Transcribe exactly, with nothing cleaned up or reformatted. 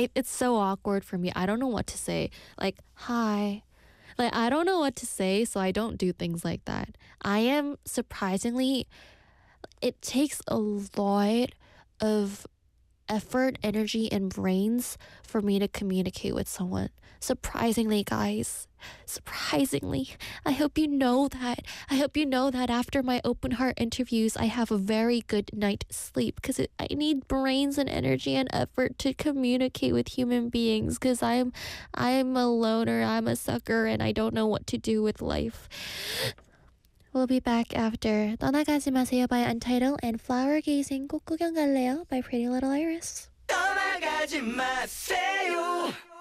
I it's so awkward for me. I don't know what to say. Like, hi. Like, I don't know what to say, so I don't do things like that. I am surprisingly, it takes a lot of effort, energy, and brains for me to communicate with someone. Surprisingly, guys. Surprisingly. I hope you know that. I hope you know that after my open heart interviews, I have a very good night's sleep because I need brains and energy and effort to communicate with human beings because I'm, I'm a loner, I'm a sucker, and I don't know what to do with life. We'll be back after 떠나가지 마세요 by Untitled and Flower Gazing 꽃 구경 갈래요 by Pretty Little Iris. 떠나가지 마세요.